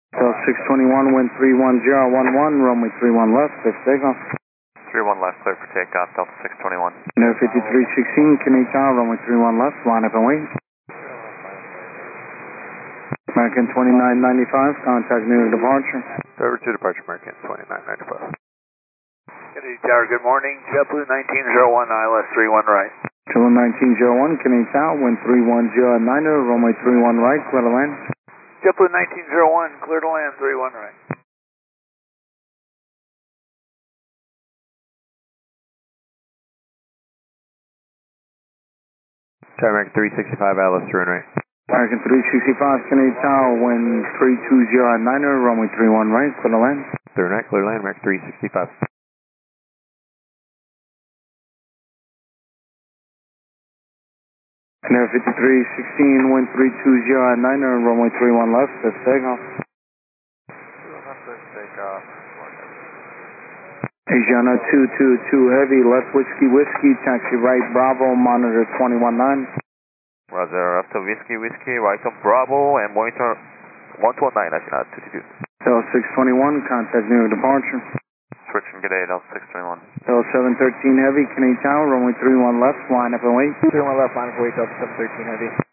Delta 621, wind 31011, runway 31 left, clear for takeoff. 31 left, clear for takeoff, Delta 621. Air 5316, Canadian Tower, runway 31 left, line up and wait. American 2995, contact near departure. Over to departure, American 2995. Kennedy Tower, good morning. JetBlue 1901, ILS 31 right. JetBlue 1901, Canadian Tower, wind 31090, runway 31 right, clear to land. JetBlue 1901, clear to land, 31 right. Tower American 365, ILS 31 right. American 365, Canadian Tower, wind 32090, runway 31 right, clear to land. 31 right, clear to land, American 365. Air 5316, wind 32090, runway 31 left, clear for takeoff. Asiana 222 Heavy, left whiskey, taxi right, Bravo, monitor 219. Roger, after whiskey, right on Bravo, and monitor 119, Asiana 222. Delta 621, contact near departure. Switching, good day, Delta 621. Delta 713 Heavy, Canadian Tower, runway 31 left, line up and wait. 31 left, line up, wait, Delta 713 heavy.